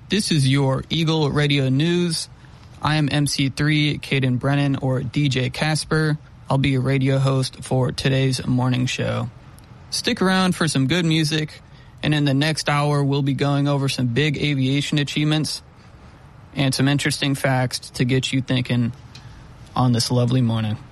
This is your Eagle Radio News. I am MC3 Caden Brennan, or DJ Casper. I'll be your radio host for today's morning show. Stick around for some good music, and in the next hour, we'll be going over some big aviation achievements and some interesting facts to get you thinking on this lovely morning.